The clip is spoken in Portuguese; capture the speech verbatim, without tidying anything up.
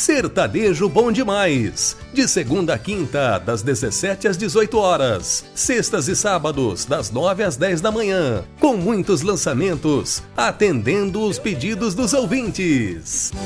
Sertanejo Bom Demais. De segunda a quinta, das dezessete às dezoito horas. Sextas e sábados, das nove às dez da manhã. Com muitos lançamentos, atendendo os pedidos dos ouvintes.